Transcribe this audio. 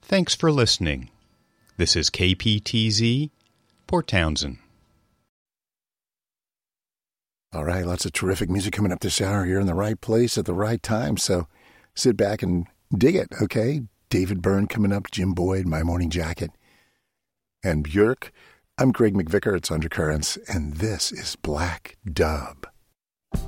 Thanks for listening. This is KPTZ, Port Townsend. All right, lots of terrific music coming up this hour. You're in the right place at the right time, so sit back and dig it, okay? David Byrne coming up, Jim Boyd, My Morning Jacket, and Björk. I'm Greg McVicker, it's Undercurrents, and this is Black Dub.